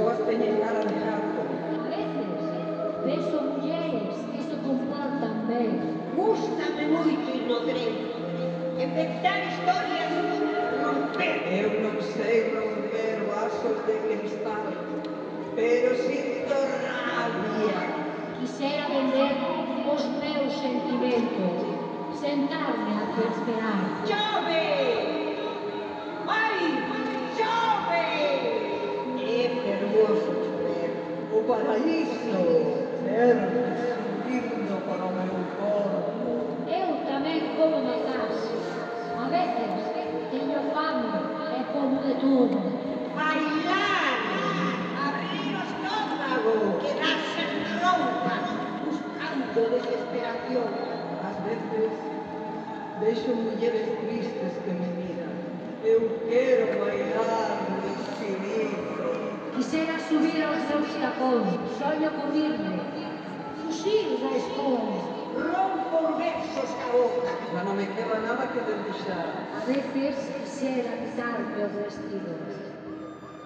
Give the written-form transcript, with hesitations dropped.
gosto de cara de rato. A veces vexo mulleres que se comportan ben. Gústame moito ir no tren. Inventar historias, romper. Eu non sei romper vasos de cristal, pero sinto rabia. Quisera vender os meus sentimentos, sentarme a esperar. Chove! Ai, chove! É fervoso chover. O paraíso verde subindo para o meu corpo. Eu tamén como na casa. A veces teño fame e como de todo. Bailar! Abrir o estómago! Quedarse en roupa! Buscando desesperación. Ás veces vexo mulleres tristes que me miran. Eu quero bailar no infinito. Quisera subir aos meus tacóns, soño con irme, fuxir da escola. Rompo versos ca boca. Já non me queda nada que debuxar. A veces quisera quitarme os vestidos.